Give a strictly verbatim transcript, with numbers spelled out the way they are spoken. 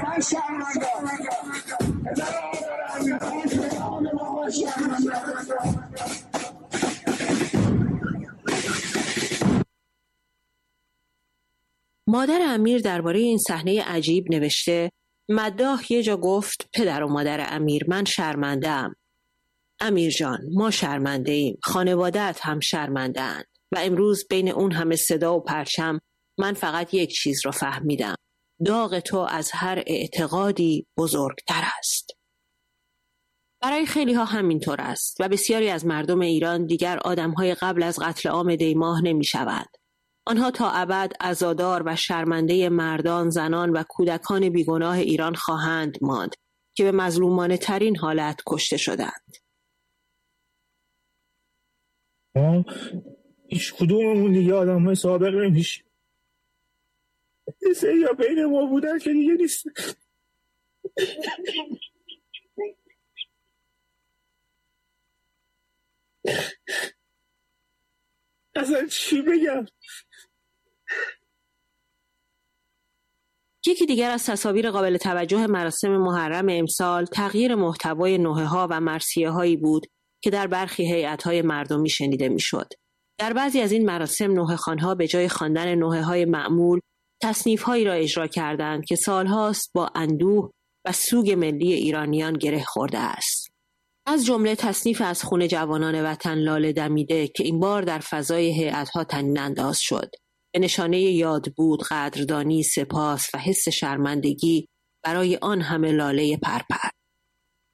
من شرمندم. مادر امیر درباره این صحنه عجیب نوشته: مداح یه جا گفت پدر و مادر امیر من شرمنده‌ام. امیر جان ما شرمنده ایم، خانواده‌ات هم شرمنده‌اند و امروز بین اون همه صدا و پرچم من فقط یک چیز رو فهمیدم: داغ تو از هر اعتقادی بزرگتر است. برای خیلی ها همینطور است و بسیاری از مردم ایران دیگر آدم‌های قبل از قتل عام دیماه نمی‌شوند. آنها تا ابد عزادار و شرمنده مردان، زنان و کودکان بیگناه ایران خواهند ماند که به مظلومانه ترین حالت کشته شدند. ما هیچ کدوممون دیگه آدم های سابق نمیشه. یه سری ها بین ما بودن که دیگه نیست. اصلا چی بگم؟ یکی دیگر از تصاویر قابل توجه مراسم محرم امسال تغییر محتوای نوحه ها و مرثیه هایی بود که در برخی هیئت های مردمی شنیده می شد. در بعضی از این مراسم نوحه خوان‌ها به جای خواندن نوحه های معمول تصنیف هایی را اجرا کردند که سالهاست با اندوه و سوگ ملی ایرانیان گره خورده است. از جمله تصنیف از خون جوانان وطن لاله دمیده که این بار در فضای هیئت ها طنین انداز شد. به نشانه یاد بود، قدردانی، سپاس و حس شرمندگی برای آن همه لاله پرپر.